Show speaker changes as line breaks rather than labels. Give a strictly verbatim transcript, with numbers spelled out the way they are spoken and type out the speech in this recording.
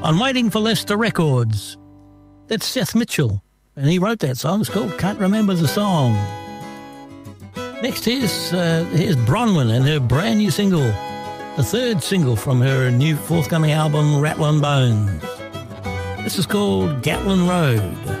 on Waiting for Lester Records. That's Seth Mitchell, and he wrote that song. It's called Can't Remember the Song. Next, here's, uh, here's Bronwyn and her brand new single, the third single from her new forthcoming album, Rattlin' Bones. This is called Gatlin Road.